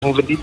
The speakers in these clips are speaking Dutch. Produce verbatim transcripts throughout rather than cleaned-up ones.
verdiep.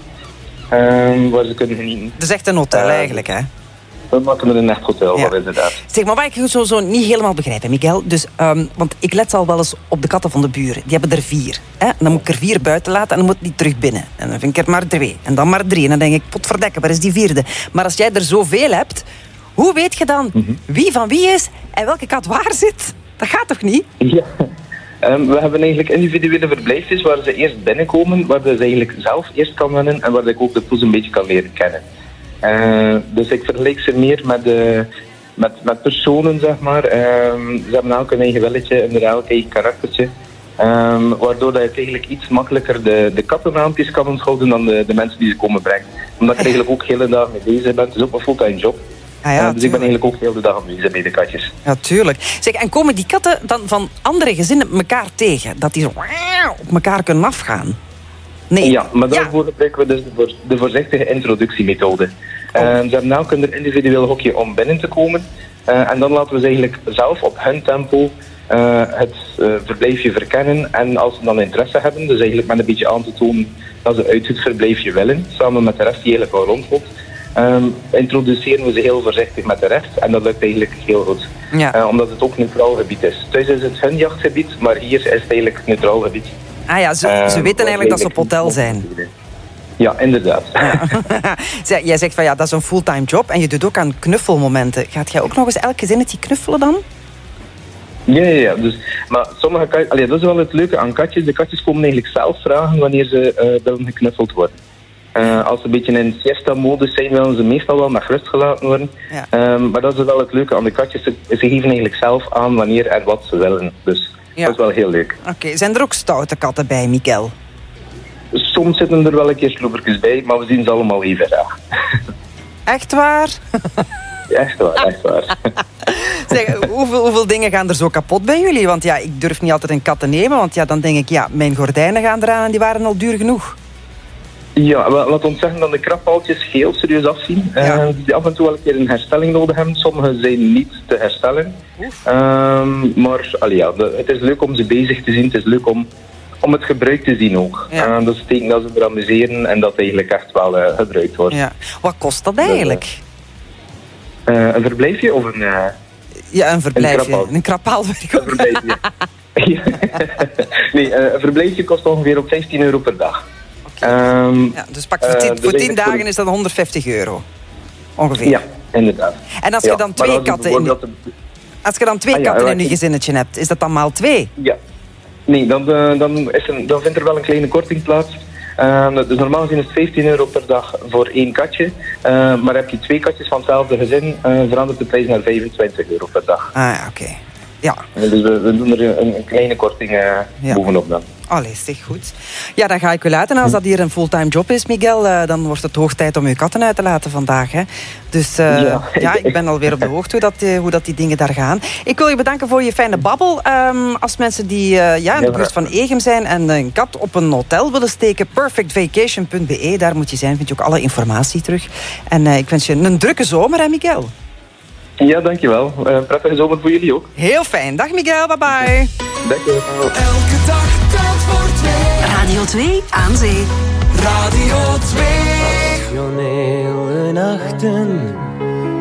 Um, waar ze kunnen genieten. Het is echt een hotel uh, eigenlijk, hè? We maken er een echt hotel ja. van, inderdaad. Zeg, maar wat ik zo, zo niet helemaal begrijp, hè, Miguel. Dus, um, want ik let al wel eens op de katten van de buren. Die hebben er vier. Hè? En dan moet ik er vier buiten laten en dan moet die terug binnen. En dan vind ik er maar twee. En dan maar drie. En dan denk ik, potverdekken, waar is die vierde? Maar als jij er zoveel hebt, hoe weet je dan mm-hmm. wie van wie is en welke kat waar zit? Dat gaat toch niet? Ja. Um, we hebben eigenlijk individuele verblijfjes waar ze eerst binnenkomen, waar ze eigenlijk zelf eerst kan wennen en waar ik ook de poes een beetje kan leren kennen. Uh, dus ik vergelijk ze meer met, uh, met, met personen, zeg maar. Um, ze hebben elk een eigen willetje en elk een eigen karaktertje. Um, waardoor dat je eigenlijk iets makkelijker de, de kattenraampjes kan onthouden dan de, de mensen die ze komen brengen. Omdat je eigenlijk ook hele dag mee bezig bent. Het is ook een fulltime job. Ah ja, uh, dus ik ben eigenlijk ook heel de dag aanwezig bij de katjes. Ja, tuurlijk. Zeg, en komen die katten dan van andere gezinnen elkaar tegen? Dat die zo op elkaar kunnen afgaan? Nee. Ja, maar daarvoor ja. gebruiken we dus de, voor, de voorzichtige introductiemethode. Oh. Uh, ze hebben elk een individueel hokje om binnen te komen. Uh, en dan laten we ze eigenlijk zelf op hun tempo uh, het uh, verblijfje verkennen. En als ze dan interesse hebben, dus eigenlijk met een beetje aan te tonen dat ze uit het verblijfje willen, samen met de rest die eigenlijk al rondloopt, um, introduceren we ze heel voorzichtig met de rest. En dat lukt eigenlijk heel goed. Ja. Uh, omdat het ook een neutraal gebied is. Thuis is het hun jachtgebied, maar hier is het eigenlijk neutraal gebied. Ah ja, ze, ze weten eigenlijk dat ze op hotel zijn. Ja, inderdaad. Ja. Jij zegt van ja, dat is een fulltime job en je doet ook aan knuffelmomenten. Gaat jij ook nog eens elk gezinnetje knuffelen dan? Ja, ja, ja. Dus, maar sommige katjes, allee, dat is wel het leuke aan katjes. De katjes komen eigenlijk zelf vragen wanneer ze uh, willen geknuffeld worden. Uh, als ze een beetje in siesta-modus zijn, willen ze meestal wel met rust gelaten worden. Ja. Um, maar dat is wel het leuke aan de katjes. Ze, ze geven eigenlijk zelf aan wanneer en wat ze willen. Dus ja. Dat is wel heel leuk. Oké, okay. Zijn er ook stoute katten bij, Miguel? Soms zitten er wel een keer sloebertjes bij, maar we zien ze allemaal even graag. Echt waar? Echt waar, echt waar. Zeg, hoeveel, hoeveel dingen gaan er zo kapot bij jullie? Want ja, ik durf niet altijd een kat te nemen, want ja, dan denk ik, ja, mijn gordijnen gaan eraan en die waren al duur genoeg. Ja, laat ons zeggen dat de krabbaaltjes heel serieus afzien. Ja. Uh, die af en toe wel een keer een herstelling nodig hebben. Sommige zijn niet te herstellen. Um, maar allee, ja, de, het is leuk om ze bezig te zien. Het is leuk om, om het gebruik te zien ook. Ja. Uh, dat is het teken dat ze er amuseren en dat eigenlijk echt wel uh, gebruikt wordt. Ja. Wat kost dat eigenlijk? Dus, uh, een verblijfje of een... Uh, ja, een verblijfje. Een krabbaal. Een verblijfje. Nee, uh, een verblijfje kost ongeveer op vijftien euro per dag. Um, ja, dus pak voor tien, uh, voor tien dagen is dat honderdvijftig euro. Ongeveer. Ja, inderdaad. En als je ja, dan twee als katten in, de... als je dan twee ah, ja, katten in je gezinnetje hebt, is dat dan maal twee? Ja. Nee, dan, uh, dan, is een, dan vindt er wel een kleine korting plaats. Uh, dus normaal gezien is het vijftien euro per dag voor één katje. Uh, maar heb je twee katjes van hetzelfde gezin, uh, verandert de prijs naar vijfentwintig euro per dag. Ah, oké. Okay. Ja. Dus we, we doen er een, een kleine korting uh, ja. bovenop dan. Allee, zeg goed. Ja, dan ga ik u laten. Als dat hier een fulltime job is, Miguel, uh, dan wordt het hoog tijd om uw katten uit te laten vandaag. Hè. Dus uh, ja. ja, ik ben alweer op de hoogte hoe, dat, uh, hoe dat die dingen daar gaan. Ik wil je bedanken voor je fijne babbel. Um, als mensen die uh, ja, in de buurt van Egem zijn en een kat op een hotel willen steken, perfect vacation punt b e, daar moet je zijn, vind je ook alle informatie terug. En uh, ik wens je een drukke zomer, hè, Miguel? Ja, dankjewel. Uh, prettige zomer voor jullie ook. Heel fijn. Dag Miguel, bye bye. Dankjewel. Elke dag telt voor twee. Radio twee aan zee. Radio twee. Passionele nachten